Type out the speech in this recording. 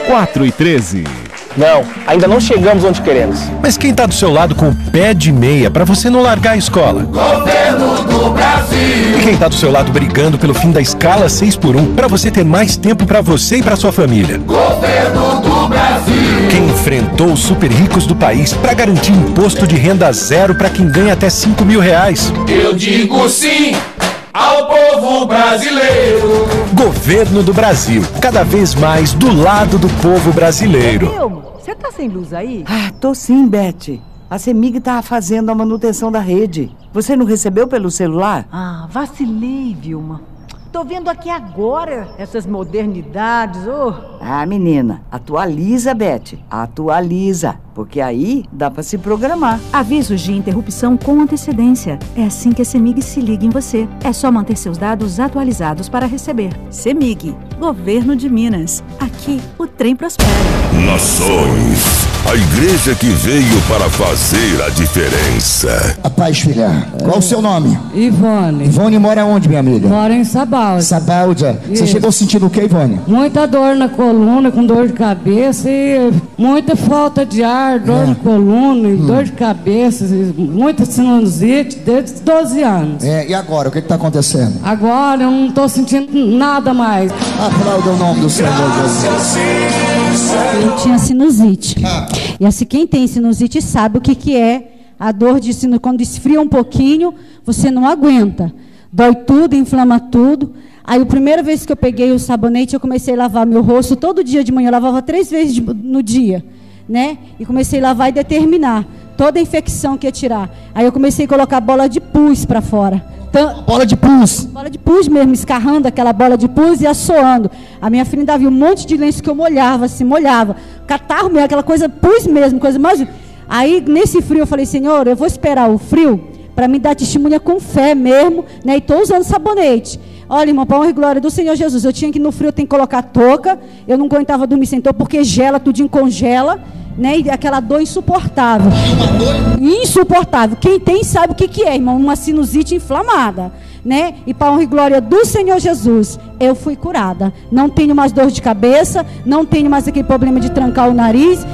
4:13. Não, ainda não chegamos onde queremos. Mas quem tá do seu lado com o pé de meia pra você não largar a escola? Governo do Brasil. E quem tá do seu lado brigando pelo fim da escala 6x1 pra você ter mais tempo pra você e pra sua família? Governo do Brasil. Quem enfrentou os super ricos do país pra garantir imposto de renda zero pra quem ganha até R$5.000? Eu digo sim ao povo brasileiro. Governo do Brasil, cada vez mais do lado do povo brasileiro. Você tá sem luz aí? Tô sim, Beth. A CEMIG tá fazendo a manutenção da rede. Você não recebeu pelo celular? Vacilei, Vilma. Tô vendo aqui agora essas modernidades, Menina, atualiza, Beth. Atualiza, porque aí dá pra se programar. Avisos de interrupção com antecedência. É assim que a CEMIG se liga em você. É só manter seus dados atualizados para receber. CEMIG, Governo de Minas. Aqui o trem prospera. Nações, a igreja que veio para fazer a diferença. A paz, filha. Qual o seu nome? Ivone. Ivone mora onde, minha amiga? Mora em Sabáudia. Sabáudia. Você chegou sentindo o que, Ivone? Muita dor na coluna, com dor de cabeça e muita falta de ar, dor de coluna e dor de cabeça, muita sinusite desde 12 anos. E agora, o que está acontecendo? Agora eu não estou sentindo nada mais. Aplauda o nome do Senhor Jesus. Eu tinha sinusite. E assim, quem tem sinusite sabe o que é a dor de sinusite. Quando esfria um pouquinho, você não aguenta. Dói tudo, inflama tudo. Aí, a primeira vez que eu peguei o sabonete, eu comecei a lavar meu rosto todo dia de manhã. Eu lavava 3 vezes no dia, né? E comecei a lavar e determinar toda a infecção que ia tirar. Aí eu comecei a colocar bola de pus para fora. Bola de pus? Bola de pus mesmo, escarrando aquela bola de pus e assoando. A minha filha ainda viu um monte de lenço que eu molhava, assim, molhava. Catarro mesmo, aquela coisa, pus mesmo, coisa mais... Aí, nesse frio, eu falei, Senhor, eu vou esperar o frio para me dar testemunha com fé mesmo, né? E estou usando sabonete. Olha, irmão, para honra e glória do Senhor Jesus, eu tinha que ir no frio, eu tenho que colocar touca, eu não aguentava dormir sem touca, porque gela, tudinho congela, né? E aquela dor insuportável. Insuportável. Quem tem sabe o que é, irmão, uma sinusite inflamada, né? E para honra e glória do Senhor Jesus, eu fui curada. Não tenho mais dor de cabeça, não tenho mais aquele problema de trancar o nariz.